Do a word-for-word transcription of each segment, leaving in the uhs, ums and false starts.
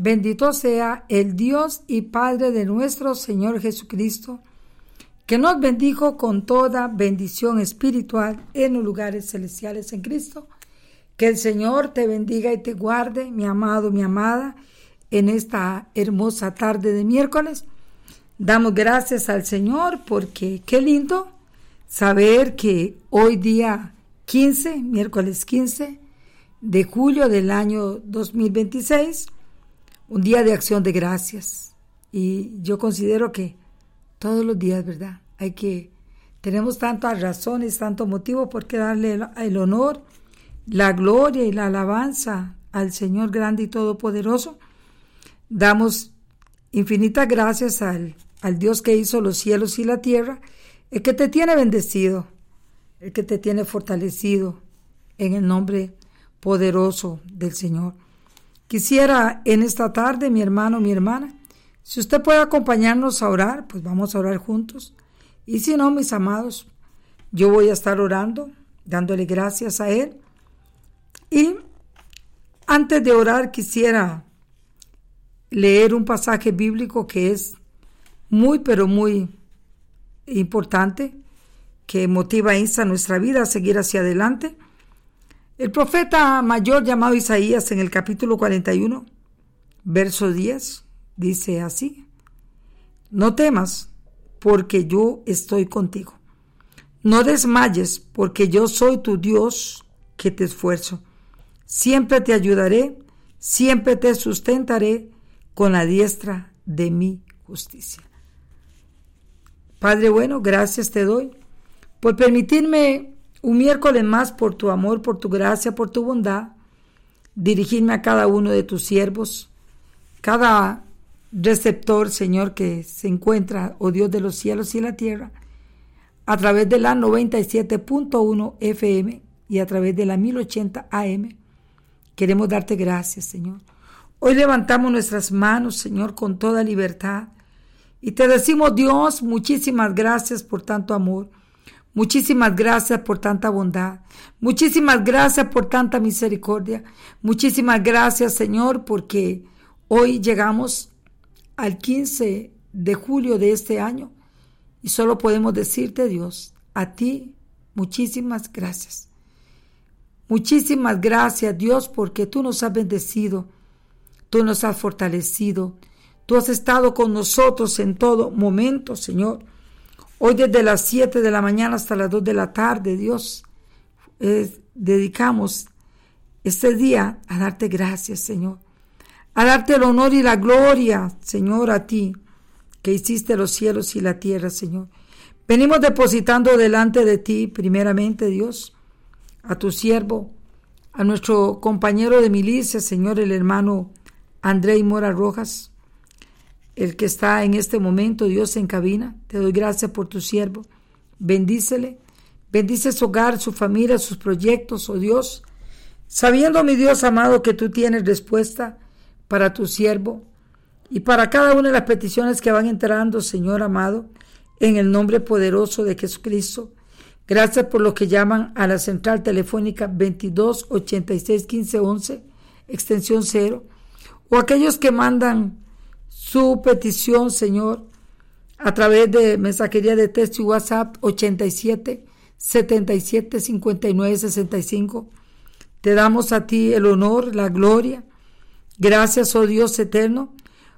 Bendito sea el Dios y Padre de nuestro Señor Jesucristo, que nos bendijo con toda bendición espiritual en los lugares celestiales en Cristo. Que el Señor te bendiga y te guarde, mi amado, mi amada, en esta hermosa tarde de miércoles. Damos gracias al Señor porque qué lindo saber que hoy día quince, miércoles quince de julio del año dos mil veintiséis, un día de acción de gracias. Y yo considero que todos los días, ¿verdad? Hay que, tenemos tantas razones, tanto motivo por qué darle el, el honor, la gloria y la alabanza al Señor grande y todopoderoso. Damos infinitas gracias al, al Dios que hizo los cielos y la tierra, el que te tiene bendecido, el que te tiene fortalecido en el nombre poderoso del Señor. Quisiera en esta tarde, mi hermano, mi hermana, si usted puede acompañarnos a orar, pues vamos a orar juntos. Y si no, mis amados, yo voy a estar orando, dándole gracias a Él. Y antes de orar quisiera leer un pasaje bíblico que es muy, pero muy importante, que motiva e insta nuestra vida a seguir hacia adelante. El profeta mayor llamado Isaías en el capítulo cuarenta y uno, verso diez, dice así: no temas, porque yo estoy contigo. No desmayes, porque yo soy tu Dios que te esfuerzo. Siempre te ayudaré, siempre te sustentaré con la diestra de mi justicia. Padre bueno, gracias te doy por permitirme un miércoles más, por tu amor, por tu gracia, por tu bondad, dirigirme a cada uno de tus siervos, cada receptor, Señor, que se encuentra, oh Dios de los cielos y la tierra, a través de la noventa y siete punto uno F M y a través de la mil ochenta A M. Queremos darte gracias, Señor. Hoy levantamos nuestras manos, Señor, con toda libertad y te decimos, Dios, muchísimas gracias por tanto amor. Muchísimas gracias por tanta bondad. Muchísimas gracias por tanta misericordia. Muchísimas gracias, Señor, porque hoy llegamos al quince de julio de este año y solo podemos decirte, Dios, a ti muchísimas gracias. Muchísimas gracias, Dios, porque tú nos has bendecido, tú nos has fortalecido, tú has estado con nosotros en todo momento, Señor. Hoy desde las siete de la mañana hasta las dos de la tarde, Dios, eh, dedicamos este día a darte gracias, Señor. A darte el honor y la gloria, Señor, a ti, que hiciste los cielos y la tierra, Señor. Venimos depositando delante de ti, primeramente, Dios, a tu siervo, a nuestro compañero de milicia, Señor, el hermano André Mora Rojas, el que está en este momento, Dios, en cabina. Te doy gracias por tu siervo. Bendícele, bendice su hogar, su familia, sus proyectos, oh Dios, sabiendo, mi Dios amado, que tú tienes respuesta para tu siervo y para cada una de las peticiones que van entrando, Señor amado, en el nombre poderoso de Jesucristo. Gracias por los que llaman a la central telefónica veintidós ochenta y seis quince once, extensión cero, o aquellos que mandan su petición, Señor, a través de mensajería de texto y WhatsApp ochenta y siete setenta y siete cincuenta y nueve sesenta y cinco. Te damos a ti el honor, la gloria. Gracias, oh Dios eterno,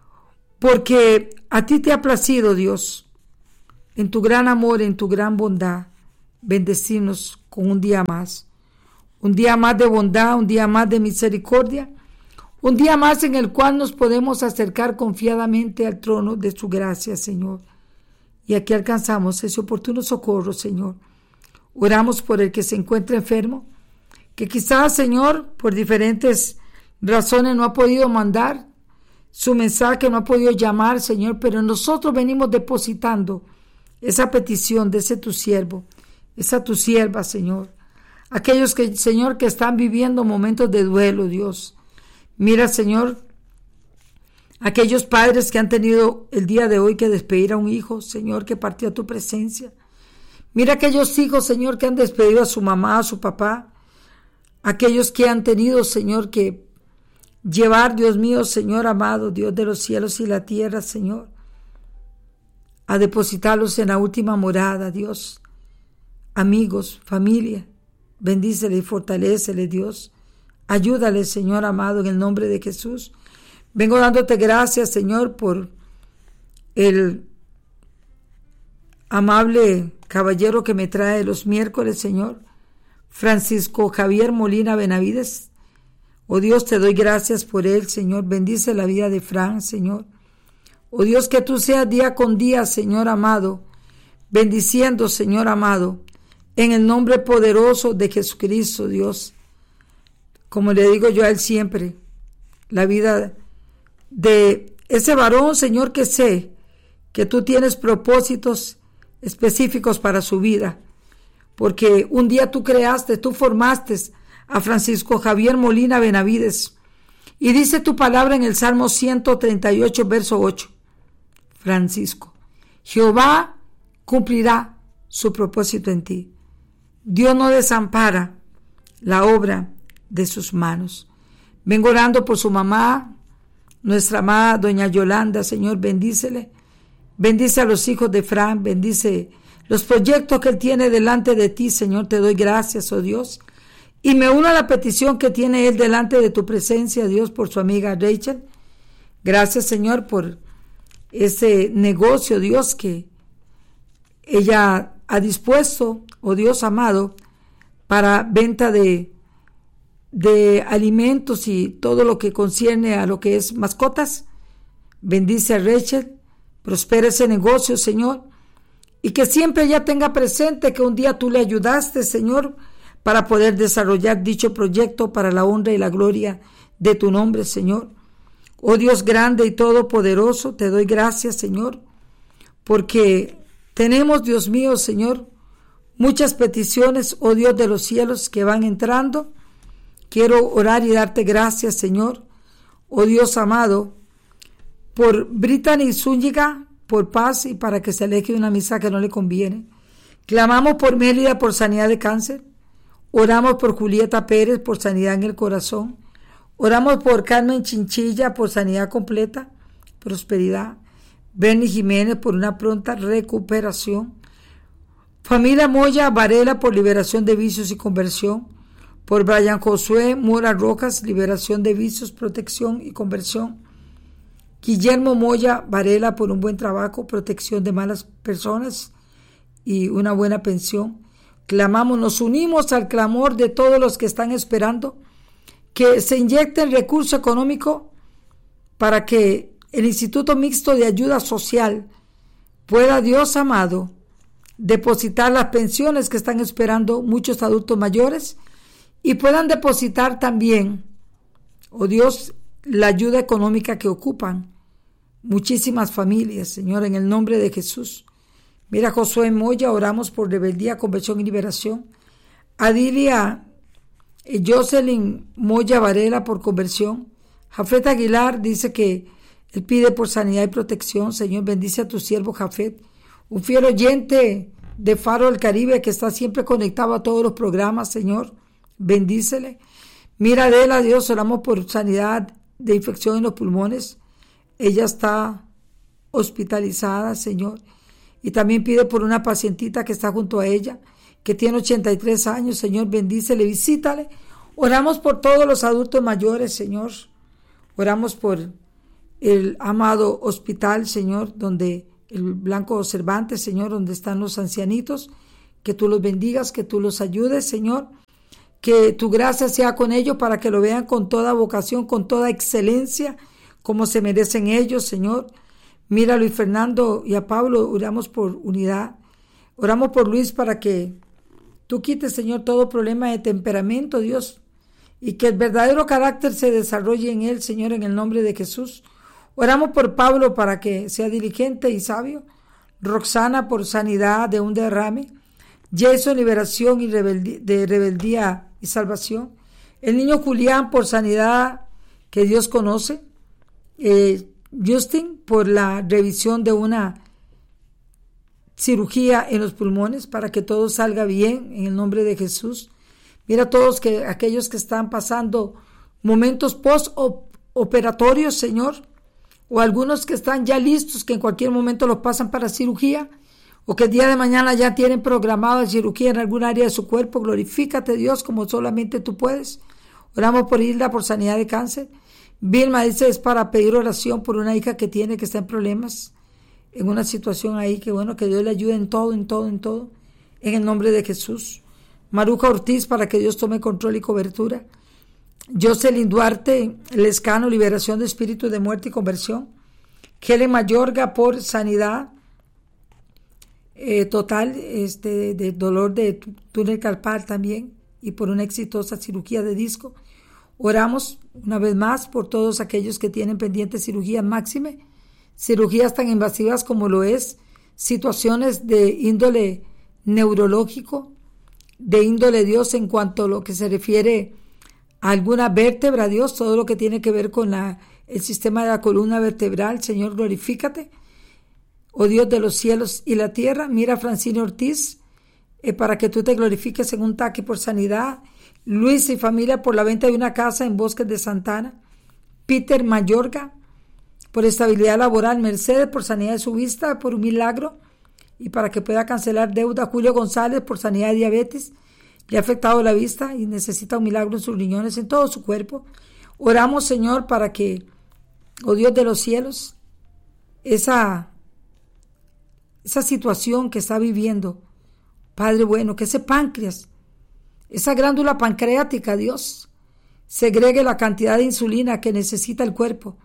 porque a ti te ha placido, Dios, en tu gran amor, en tu gran bondad, bendecirnos con un día más. Un día más de bondad, un día más de misericordia, un día más en el cual nos podemos acercar confiadamente al trono de su gracia, Señor. Y aquí alcanzamos ese oportuno socorro, Señor. Oramos por el que se encuentra enfermo, que quizás, Señor, por diferentes razones no ha podido mandar su mensaje, no ha podido llamar, Señor, pero nosotros venimos depositando esa petición de ese tu siervo, esa tu sierva, Señor. Aquellos que, Señor, que están viviendo momentos de duelo, Dios. Mira, Señor, aquellos padres que han tenido el día de hoy que despedir a un hijo, Señor, que partió a tu presencia. Mira aquellos hijos, Señor, que han despedido a su mamá, a su papá. Aquellos que han tenido, Señor, que llevar, Dios mío, Señor amado, Dios de los cielos y la tierra, Señor, a depositarlos en la última morada, Dios. Amigos, familia, bendícele y fortalécele, Dios. Ayúdale, Señor amado, en el nombre de Jesús. Vengo dándote gracias, Señor, por el amable caballero que me trae los miércoles, Señor, Francisco Javier Molina Benavides. Oh Dios, te doy gracias por él, Señor. Bendice la vida de Fran, Señor. Oh Dios, que tú seas día con día, Señor amado, bendiciendo, Señor amado, en el nombre poderoso de Jesucristo, Dios. Como le digo yo a él siempre, la vida de ese varón, Señor, que sé que tú tienes propósitos específicos para su vida, porque un día tú creaste, tú formaste a Francisco Javier Molina Benavides, y dice tu palabra en el Salmo ciento treinta y ocho, verso ocho, Francisco, Jehová cumplirá su propósito en ti. Dios no desampara la obra de sus manos. Vengo orando por su mamá, nuestra amada doña Yolanda, Señor, bendícele. Bendice a los hijos de Fran, bendice los proyectos que él tiene delante de ti, Señor. Te doy gracias, oh Dios. Y me uno a la petición que tiene él delante de tu presencia, Dios, por su amiga Rachel. Gracias, Señor, por ese negocio, Dios, que ella ha dispuesto, oh Dios amado, para venta de, de alimentos y todo lo que concierne a lo que es mascotas. Bendice a Rachel, prospera ese negocio, Señor, y que siempre ella tenga presente que un día tú le ayudaste, Señor, para poder desarrollar dicho proyecto para la honra y la gloria de tu nombre, Señor. Oh Dios grande y todopoderoso, te doy gracias, Señor, porque tenemos, Dios mío, Señor, muchas peticiones, oh Dios de los cielos, que van entrando. Quiero orar y darte gracias, Señor, oh Dios amado, por Brittany Zúñiga, por paz y para que se aleje de una misa que no le conviene. Clamamos por Mélida por sanidad de cáncer. Oramos por Julieta Pérez por sanidad en el corazón. Oramos por Carmen Chinchilla por sanidad completa, prosperidad. Bernie Jiménez por una pronta recuperación. Familia Moya Varela por liberación de vicios y conversión. Por Brian Josué Mora Rojas, liberación de vicios, protección y conversión. Guillermo Moya Varela por un buen trabajo, protección de malas personas y una buena pensión. Clamamos, nos unimos al clamor de todos los que están esperando que se inyecten recurso económico para que el Instituto Mixto de Ayuda Social pueda, Dios amado, depositar las pensiones que están esperando muchos adultos mayores y puedan depositar también, oh Dios, la ayuda económica que ocupan muchísimas familias, Señor, en el nombre de Jesús. Mira, Josué Moya, oramos por rebeldía, conversión y liberación. Adilia eh, Jocelyn Moya Varela por conversión. Jafet Aguilar dice que él pide por sanidad y protección. Señor, bendice a tu siervo Jafet, un fiel oyente de Faro del Caribe que está siempre conectado a todos los programas, Señor. Bendícele. Mira, Adela, Dios, oramos por sanidad de infección en los pulmones. Ella está hospitalizada, Señor. Y también pide por una pacientita que está junto a ella, que tiene ochenta y tres años, Señor, bendícele, visítale. Oramos por todos los adultos mayores, Señor. Oramos por el amado hospital, Señor, donde el Blanco Cervantes, Señor, donde están los ancianitos, que tú los bendigas, que tú los ayudes, Señor, que tu gracia sea con ellos para que lo vean con toda vocación, con toda excelencia, como se merecen ellos, Señor. Mira a Luis Fernando y a Pablo, oramos por unidad. Oramos por Luis para que tú quites, Señor, todo problema de temperamento, Dios, y que el verdadero carácter se desarrolle en él, Señor, en el nombre de Jesús. Oramos por Pablo para que sea diligente y sabio. Roxana por sanidad de un derrame. Jason, liberación y rebeldía, de rebeldía y salvación. El niño Julián por sanidad que Dios conoce. Eh, Justin por la revisión de una cirugía en los pulmones para que todo salga bien en el nombre de Jesús. Mira a todos que, aquellos que están pasando momentos post operatorios, Señor, o algunos que están ya listos, que en cualquier momento los pasan para cirugía, o que el día de mañana ya tienen programada cirugía en algún área de su cuerpo. Glorifícate, Dios, como solamente tú puedes. Oramos por Hilda, por sanidad de cáncer. Vilma dice, es para pedir oración por una hija que tiene, que está en problemas, en una situación ahí, que bueno, que Dios le ayude en todo, en todo, en todo, en el nombre de Jesús. Maruja Ortiz, para que Dios tome control y cobertura. Jocelyn Duarte Lescano, liberación de espíritu de muerte y conversión. Helen Mayorga, por sanidad eh, total, este, de dolor de túnel carpal también, y por una exitosa cirugía de disco. Oramos una vez más por todos aquellos que tienen pendientes cirugías máxime, cirugías tan invasivas como lo es, situaciones de índole neurológico, de índole, Dios, en cuanto a lo que se refiere a alguna vértebra, Dios, todo lo que tiene que ver con la, el sistema de la columna vertebral. Señor, glorifícate, oh Dios de los cielos y la tierra. Mira a Francine Ortiz, eh, para que tú te glorifiques en un taque por sanidad. Luis y familia, por la venta de una casa en Bosques de Santana. Peter Mayorga, por estabilidad laboral. Mercedes, por sanidad de su vista, por un milagro, y para que pueda cancelar deuda. Julio González, por sanidad de diabetes, le ha afectado la vista y necesita un milagro en sus riñones, en todo su cuerpo. Oramos, Señor, para que, oh Dios de los cielos, esa, esa situación que está viviendo, Padre bueno, que ese páncreas, esa glándula pancreática, Dios, segregue la cantidad de insulina que necesita el cuerpo.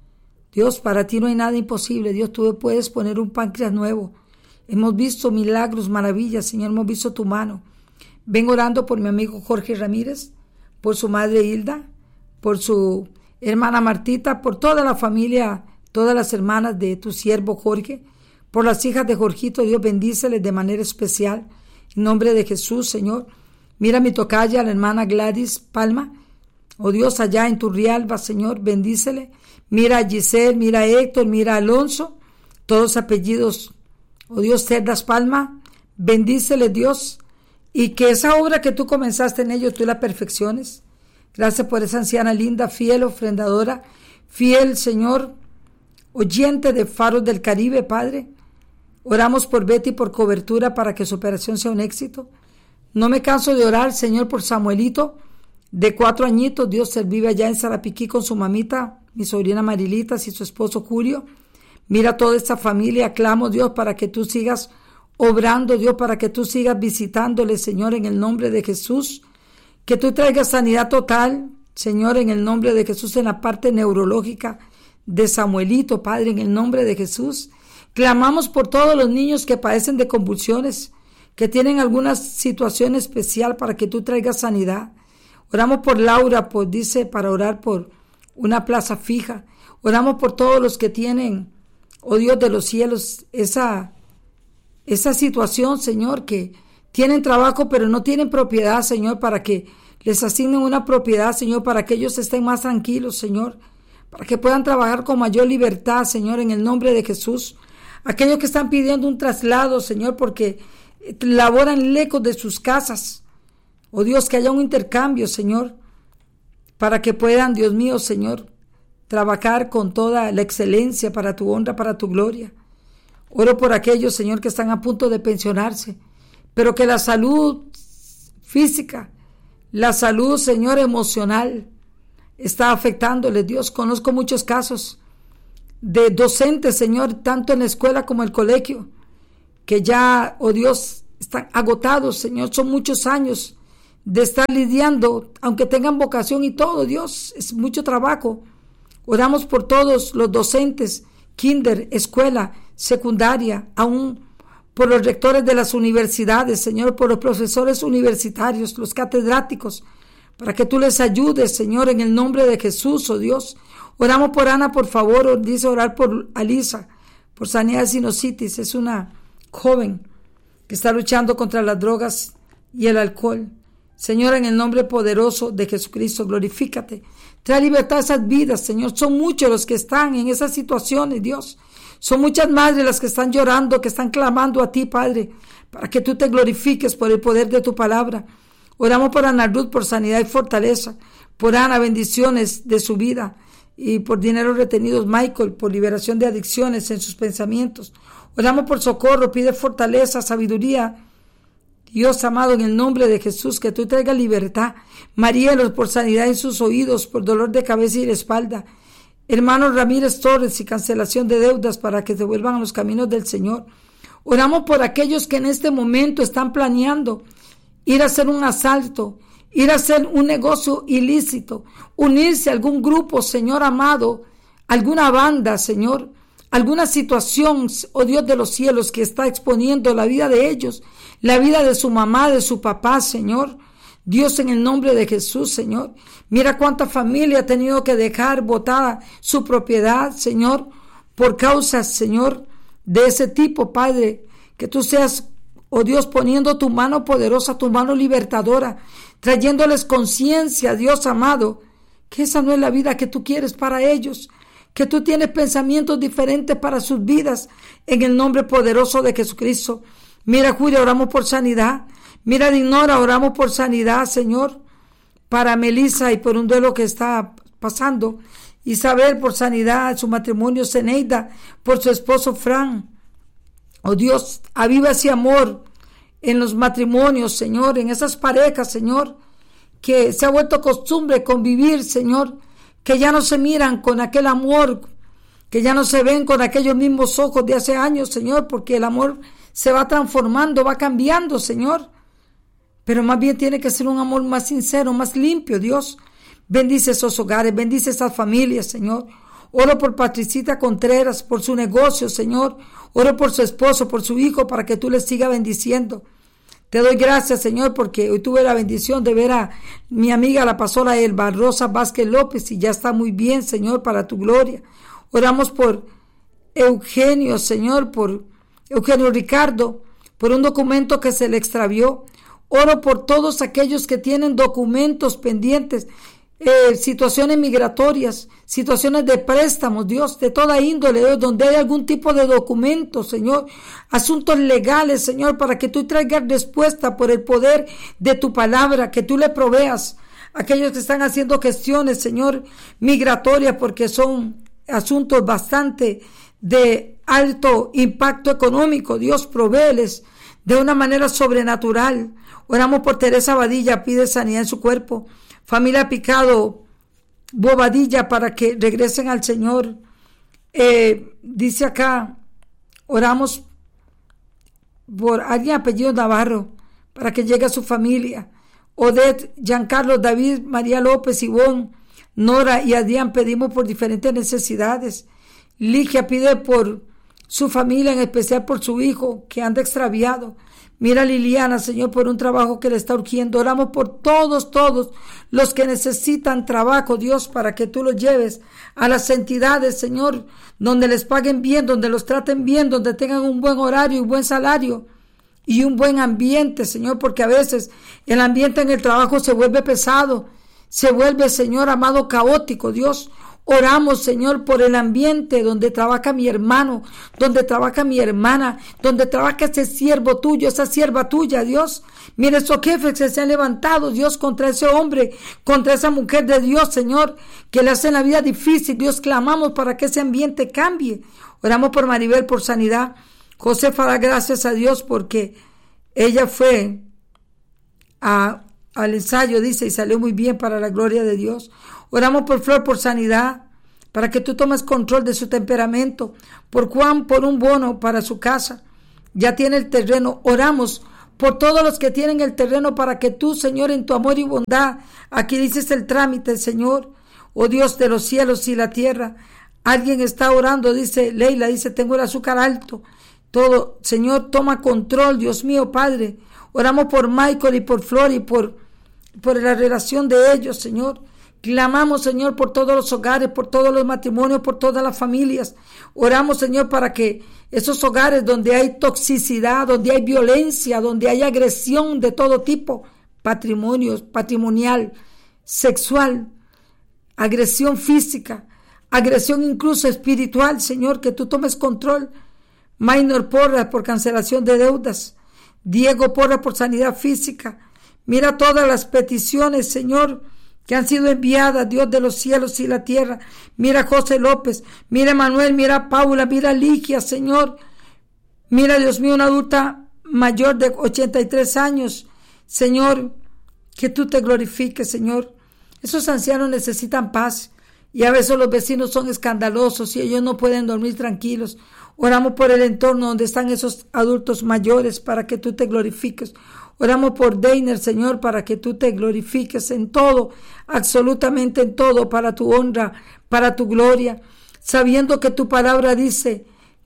Dios, para ti no hay nada imposible. Dios, tú puedes poner un páncreas nuevo. Hemos visto milagros, maravillas, Señor, hemos visto tu mano. Vengo orando por mi amigo Jorge Ramírez, por su madre Hilda, por su hermana Martita, por toda la familia, todas las hermanas de tu siervo Jorge, por las hijas de Jorgito. Dios, bendíceles de manera especial. En nombre de Jesús, Señor. Mira a mi tocaya, la hermana Gladys Palma. Oh Dios, allá en Turrialba, Señor, bendícele. Mira a Giselle, mira a Héctor, mira a Alonso, todos apellidos. Oh Dios, Cerdas Palma, bendícele, Dios, y que esa obra que tú comenzaste en ellos, tú la perfecciones. Gracias por esa anciana linda, fiel, ofrendadora, fiel, Señor, oyente de Faros del Caribe, Padre. Oramos por Betty, por cobertura, para que su operación sea un éxito. No me canso de orar, Señor, por Samuelito, de cuatro añitos. Dios, él vive allá en Sarapiquí con su mamita, mi sobrina Marilitas, y su esposo Julio. Mira toda esta familia. Clamo, Dios, para que tú sigas obrando, Dios, para que tú sigas visitándole, Señor, en el nombre de Jesús. Que tú traigas sanidad total, Señor, en el nombre de Jesús, en la parte neurológica de Samuelito, Padre, en el nombre de Jesús. Clamamos por todos los niños que padecen de convulsiones, que tienen alguna situación especial, para que tú traigas sanidad. Oramos por Laura, pues dice, para orar por una plaza fija. Oramos por todos los que tienen, oh Dios de los cielos, esa, esa situación, Señor, que tienen trabajo pero no tienen propiedad, Señor, para que les asignen una propiedad, Señor, para que ellos estén más tranquilos, Señor, para que puedan trabajar con mayor libertad, Señor, en el nombre de Jesús. Aquellos que están pidiendo un traslado, Señor, porque laboran lejos de sus casas. Oh Dios, que haya un intercambio, Señor, para que puedan, Dios mío, Señor, trabajar con toda la excelencia para tu honra, para tu gloria. Oro por aquellos, Señor, que están a punto de pensionarse, pero que la salud física, la salud, Señor, emocional, está afectándoles. Dios, conozco muchos casos de docentes, Señor, tanto en la escuela como en el colegio, que ya, oh Dios, están agotados, Señor. Son muchos años de estar lidiando, aunque tengan vocación y todo, Dios, es mucho trabajo. Oramos por todos los docentes, kinder, escuela, secundaria, aún por los rectores de las universidades, Señor, por los profesores universitarios, los catedráticos, para que tú les ayudes, Señor, en el nombre de Jesús, oh Dios. Oramos por Ana, por favor, dice orar por Alisa, por sanidad de sinusitis. Es una joven que está luchando contra las drogas y el alcohol. Señor, en el nombre poderoso de Jesucristo, glorifícate. Trae libertad a esas vidas, Señor. Son muchos los que están en esas situaciones, Dios. Son muchas madres las que están llorando, que están clamando a ti, Padre, para que tú te glorifiques por el poder de tu palabra. Oramos por Ana Ruth, por sanidad y fortaleza. Por Ana, bendiciones de su vida. y por dinero retenidos, Michael, por liberación de adicciones en sus pensamientos. Oramos por socorro, pide fortaleza, sabiduría. Dios amado, en el nombre de Jesús, que tú traigas libertad. Marielos, por sanidad en sus oídos, por dolor de cabeza y de espalda. Hermano Ramírez Torres, y cancelación de deudas para que se vuelvan a los caminos del Señor. Oramos por aquellos que en este momento están planeando ir a hacer un asalto, ir a hacer un negocio ilícito, unirse a algún grupo, Señor amado, alguna banda, Señor, alguna situación, oh Dios de los cielos, que está exponiendo la vida de ellos, la vida de su mamá, de su papá, Señor. Dios, en el nombre de Jesús, Señor. Mira cuánta familia ha tenido que dejar botada su propiedad, Señor, por causas, Señor, de ese tipo, Padre. Que tú seas, oh Dios, poniendo tu mano poderosa, tu mano libertadora, trayéndoles conciencia, Dios amado, que esa no es la vida que tú quieres para ellos, que tú tienes pensamientos diferentes para sus vidas, en el nombre poderoso de Jesucristo. Mira, Julia, oramos por sanidad. Mira, Dinora, oramos por sanidad, Señor, para Melissa y por un duelo que está pasando. Isabel, por sanidad, su matrimonio, Zeneida, por su esposo Fran. Oh Dios, aviva ese amor en los matrimonios, Señor, en esas parejas, Señor, que se ha vuelto costumbre convivir, Señor, que ya no se miran con aquel amor, que ya no se ven con aquellos mismos ojos de hace años, Señor, porque el amor se va transformando, va cambiando, Señor. Pero más bien tiene que ser un amor más sincero, más limpio, Dios. Bendice esos hogares, bendice esas familias, Señor. Oro por Patricita Contreras, por su negocio, Señor. Oro por su esposo, por su hijo, para que tú les sigas bendiciendo. Te doy gracias, Señor, porque hoy tuve la bendición de ver a mi amiga, la pastora Elba Rosa Vázquez López, y ya está muy bien, Señor, para tu gloria. Oramos por Eugenio, Señor, por Eugenio Ricardo, por un documento que se le extravió. Oro por todos aquellos que tienen documentos pendientes, eh, situaciones migratorias, situaciones de préstamos, Dios, de toda índole, Dios, donde hay algún tipo de documento, Señor, asuntos legales, Señor, para que tú traigas respuesta por el poder de tu palabra, que tú le proveas a aquellos que están haciendo gestiones, Señor, migratorias, porque son asuntos bastante de alto impacto económico. Dios, provéeles de una manera sobrenatural. Oramos por Teresa Badilla, pide sanidad en su cuerpo. Familia Picado, Bobadilla, para que regresen al Señor. Eh, dice acá, oramos por alguien apellido Navarro, para que llegue a su familia. Odette, Giancarlo, David, María López, Ivonne, Nora y Adrián, pedimos por diferentes necesidades. Ligia pide por su familia, en especial por su hijo que anda extraviado. Mira, Liliana, Señor, por un trabajo que le está urgiendo. Oramos por todos, todos los que necesitan trabajo, Dios, para que tú los lleves a las entidades, Señor, donde les paguen bien, donde los traten bien, donde tengan un buen horario y un buen salario y un buen ambiente, Señor, porque a veces el ambiente en el trabajo se vuelve pesado, se vuelve, Señor amado, caótico, Dios. Oramos, Señor, por el ambiente donde trabaja mi hermano, donde trabaja mi hermana, donde trabaja ese siervo tuyo, esa sierva tuya, Dios. Mira, esos jefes que se han levantado, Dios, contra ese hombre, contra esa mujer de Dios, Señor, que le hacen la vida difícil. Dios, clamamos para que ese ambiente cambie. Oramos por Maribel, por sanidad. Josefa da gracias a Dios porque ella fue a, al ensayo, dice, y salió muy bien para la gloria de Dios. Oramos por Flor, por sanidad, para que tú tomes control de su temperamento. Por Juan, por un bono para su casa. Ya tiene el terreno. Oramos por todos los que tienen el terreno, para que tú, Señor, en tu amor y bondad, aquí dices el trámite, Señor, oh Dios de los cielos y la tierra. Alguien está orando, dice Leila, dice, tengo el azúcar alto. Todo, Señor, toma control, Dios mío, Padre. Oramos por Michael y por Flor y por, por la relación de ellos, Señor. Clamamos, Señor, por todos los hogares, por todos los matrimonios, por todas las familias. Oramos, Señor, para que esos hogares donde hay toxicidad, donde hay violencia, donde hay agresión de todo tipo, patrimonios, patrimonial, sexual, agresión física, agresión incluso espiritual, Señor, que tú tomes control. Minor Porras por cancelación de deudas. Diego Porras por sanidad física. Mira todas las peticiones, Señor, que han sido enviadas, Dios de los cielos y la tierra. Mira a José López, mira a Manuel, mira a Paula, mira a Ligia, Señor. Mira, Dios mío, una adulta mayor de ochenta y tres años. Señor, que tú te glorifiques, Señor. Esos ancianos necesitan paz y a veces los vecinos son escandalosos y ellos no pueden dormir tranquilos. Oramos por el entorno donde están esos adultos mayores para que tú te glorifiques. Oramos por Deiner, Señor, para que tú te glorifiques en todo, absolutamente en todo, para tu honra, para tu gloria, sabiendo que tu palabra dice,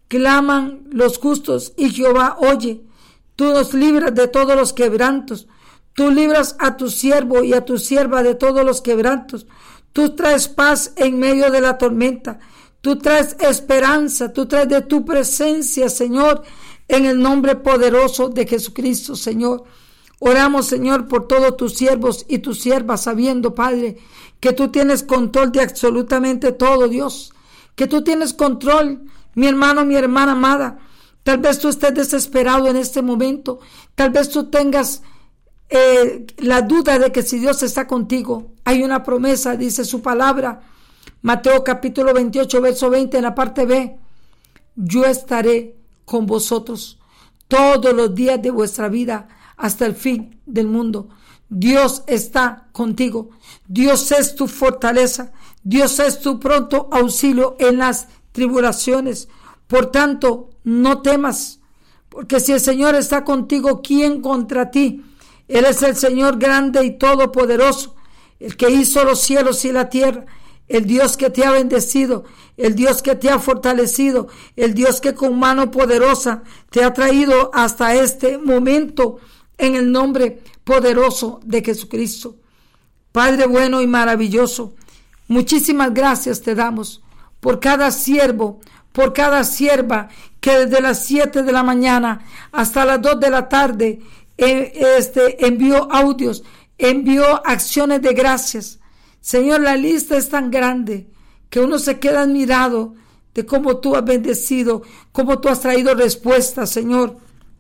claman los justos y Jehová oye. Tú nos libras de todos los quebrantos. Tú libras a tu siervo y a tu sierva de todos los quebrantos. Tú traes paz en medio de la tormenta. Tú traes esperanza. Tú traes de tu presencia, Señor, en el nombre poderoso de Jesucristo, Señor. Oramos, Señor, por todos tus siervos y tus siervas, sabiendo, Padre, que tú tienes control de absolutamente todo, Dios. Que tú tienes control, mi hermano, mi hermana amada. Tal vez tú estés desesperado en este momento. Tal vez tú tengas eh, la duda de que si Dios está contigo. Hay una promesa, dice su palabra. Mateo capítulo veintiocho, verso veinte, en la parte B. Yo estaré con vosotros todos los días de vuestra vida hasta el fin del mundo. Dios está contigo. Dios es tu fortaleza. Dios es tu pronto auxilio en las tribulaciones. Por tanto, no temas, porque si el Señor está contigo, ¿quién contra ti? Él es el Señor grande y todopoderoso, el que hizo los cielos y la tierra, el Dios que te ha bendecido, el Dios que te ha fortalecido, el Dios que con mano poderosa te ha traído hasta este momento en el nombre poderoso de Jesucristo. Padre bueno y maravilloso, muchísimas gracias te damos por cada siervo, por cada sierva que desde las siete de la mañana hasta las dos de la tarde eh, este, envió audios, envió acciones de gracias. Señor, la lista es tan grande que uno se queda admirado de cómo tú has bendecido, cómo tú has traído respuestas, Señor.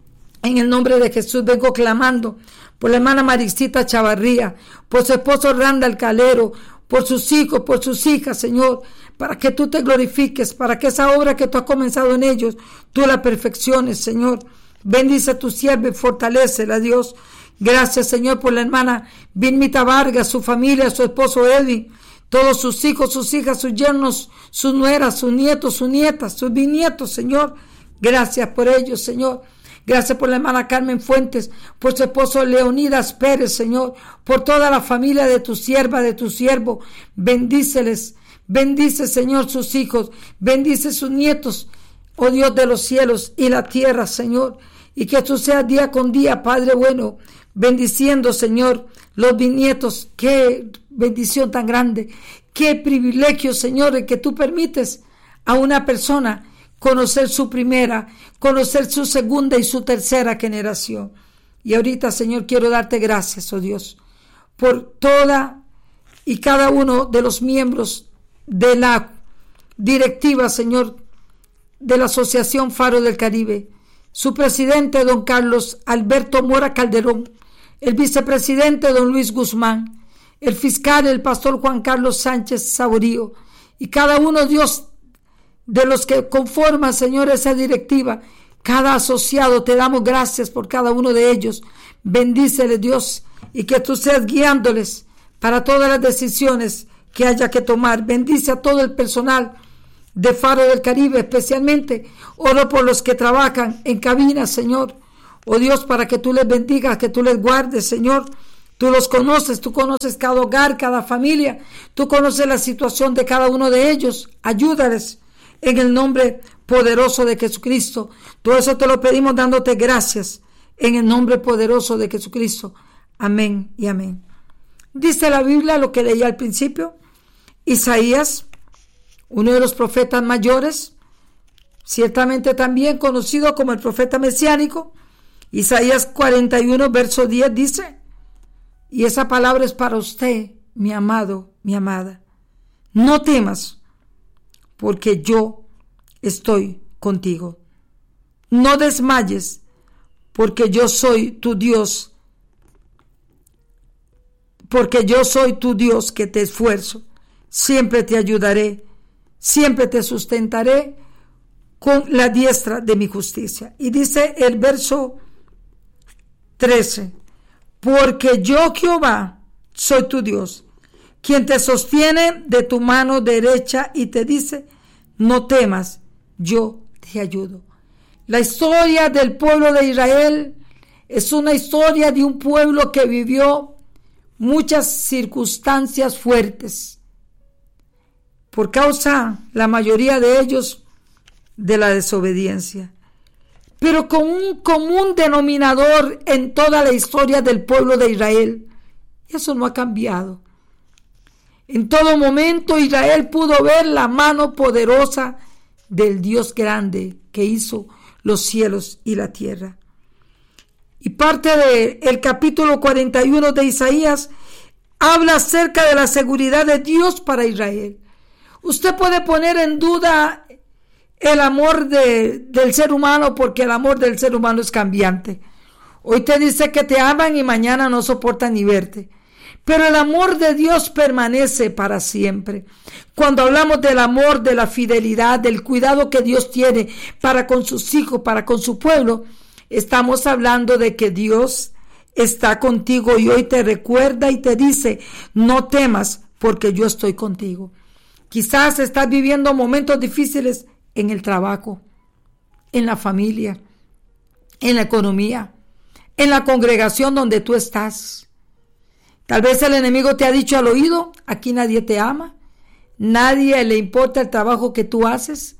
En el nombre de Jesús vengo clamando por la hermana Maricita Chavarría, por su esposo Randall Calero, por sus hijos, por sus hijas, Señor, para que tú te glorifiques, para que esa obra que tú has comenzado en ellos, tú la perfecciones, Señor. Bendice a tu sierva y fortalécela, Dios. Gracias, Señor, por la hermana Vilmita Vargas, su familia, su esposo Edwin, todos sus hijos, sus hijas, sus yernos, sus nueras, sus nietos, sus nietas, sus bisnietos, Señor. Gracias por ellos, Señor. Gracias por la hermana Carmen Fuentes, por su esposo Leonidas Pérez, Señor, por toda la familia de tu sierva, de tu siervo. Bendíceles, bendice, Señor, sus hijos, bendice sus nietos, oh Dios de los cielos y la tierra, Señor, y que tú seas día con día, Padre bueno, bendiciendo, Señor, los bisnietos. Qué bendición tan grande, qué privilegio, Señor, el que tú permites a una persona conocer su primera, conocer su segunda y su tercera generación. Y ahorita, Señor, quiero darte gracias, oh Dios, por toda y cada uno de los miembros de la directiva, Señor, de la Asociación Faro del Caribe, su presidente, don Carlos Alberto Mora Calderón, el vicepresidente, don Luis Guzmán, el fiscal, el pastor Juan Carlos Sánchez Saborío, y cada uno, Dios, de los que conforman, Señor, esa directiva, cada asociado, te damos gracias por cada uno de ellos. Bendíceles, Dios, y que tú seas guiándoles para todas las decisiones que haya que tomar. Bendice a todo el personal de Faro del Caribe, especialmente oro por los que trabajan en cabinas, Señor. Oh Dios, para que tú les bendigas, que tú les guardes, Señor. Tú los conoces, tú conoces cada hogar, cada familia. Tú conoces la situación de cada uno de ellos. Ayúdales en el nombre poderoso de Jesucristo. Todo eso te lo pedimos dándote gracias en el nombre poderoso de Jesucristo. Amén y amén. Dice la Biblia lo que leí al principio. Isaías, uno de los profetas mayores, ciertamente también conocido como el profeta mesiánico. Isaías cuarenta y uno, verso diez dice, y esa palabra es para usted, mi amado, mi amada. No temas, porque yo estoy contigo. No desmayes, porque yo soy tu Dios, porque yo soy tu Dios que te esfuerzo. Siempre te ayudaré, siempre te sustentaré con la diestra de mi justicia. Y dice el verso trece, porque yo Jehová soy tu Dios, quien te sostiene de tu mano derecha y te dice, no temas, yo te ayudo. La historia del pueblo de Israel es una historia de un pueblo que vivió muchas circunstancias fuertes, por causa, la mayoría de ellos, de la desobediencia. Pero con un común denominador en toda la historia del pueblo de Israel, eso no ha cambiado. En todo momento Israel pudo ver la mano poderosa del Dios grande que hizo los cielos y la tierra. Y parte del capítulo cuarenta y uno de Isaías habla acerca de la seguridad de Dios para Israel. Usted puede poner en duda el amor de, del ser humano, porque el amor del ser humano es cambiante. Hoy te dice que te aman y mañana no soportan ni verte. Pero el amor de Dios permanece para siempre. Cuando hablamos del amor, de la fidelidad, del cuidado que Dios tiene para con sus hijos, para con su pueblo, estamos hablando de que Dios está contigo y hoy te recuerda y te dice, no temas porque yo estoy contigo. Quizás estás viviendo momentos difíciles en el trabajo, en la familia, en la economía, en la congregación donde tú estás. Tal vez el enemigo te ha dicho al oído, aquí nadie te ama, nadie le importa el trabajo que tú haces.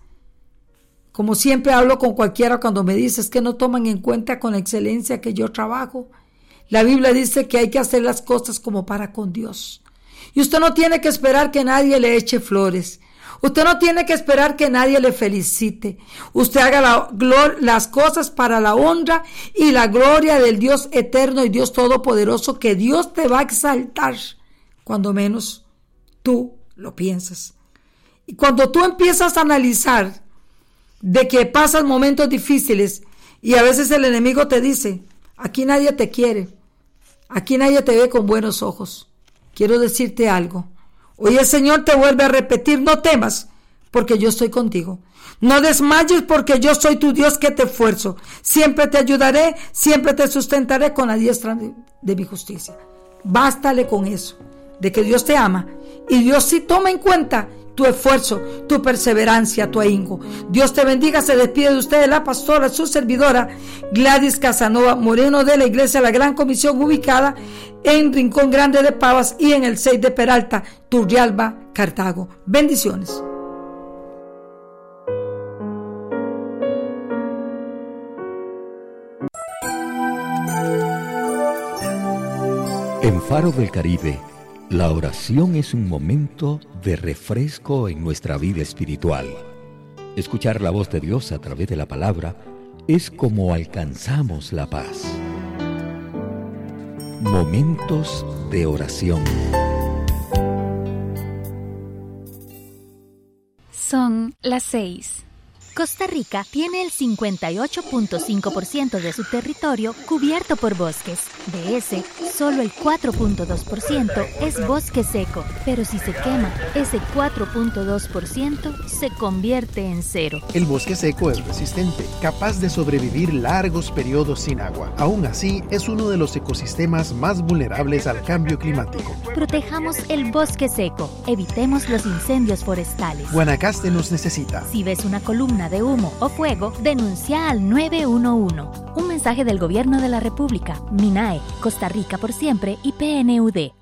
Como siempre hablo con cualquiera cuando me dices que no toman en cuenta con la excelencia que yo trabajo. La Biblia dice que hay que hacer las cosas como para con Dios. Y usted no tiene que esperar que nadie le eche flores. Usted no tiene que esperar que nadie le felicite. Usted haga la, glor, las cosas para la honra y la gloria del Dios eterno y Dios todopoderoso, que Dios te va a exaltar cuando menos tú lo piensas. Y cuando tú empiezas a analizar de que pasas momentos difíciles y a veces el enemigo te dice, aquí nadie te quiere, aquí nadie te ve con buenos ojos. Quiero decirte algo. Hoy el Señor te vuelve a repetir, no temas, porque yo estoy contigo. No desmayes, porque yo soy tu Dios que te esfuerzo. Siempre te ayudaré, siempre te sustentaré con la diestra de, de mi justicia. Bástale con eso, de que Dios te ama. Y Dios sí toma en cuenta tu esfuerzo, tu perseverancia, tu ahínco. Dios te bendiga. Se despide de ustedes la pastora, su servidora, Gladys Casanova Moreno, de la Iglesia La Gran Comisión, ubicada en Rincón Grande de Pavas y en el seis de Peralta, Turrialba, Cartago. Bendiciones. En Faro del Caribe, la oración es un momento de refresco en nuestra vida espiritual. Escuchar la voz de Dios a través de la palabra es como alcanzamos la paz. Momentos de oración. Son las seis. Costa Rica tiene el cincuenta y ocho punto cinco por ciento de su territorio cubierto por bosques. De ese, solo el cuatro punto dos por ciento es bosque seco, pero si se quema, ese cuatro punto dos por ciento se convierte en cero. El bosque seco es resistente, capaz de sobrevivir largos periodos sin agua. Aún así, es uno de los ecosistemas más vulnerables al cambio climático. Protejamos el bosque seco, evitemos los incendios forestales. Guanacaste nos necesita. Si ves una columna de humo o fuego, denuncia al nueve uno uno. Un mensaje del Gobierno de la República, MINAE, Costa Rica por siempre y P N U D.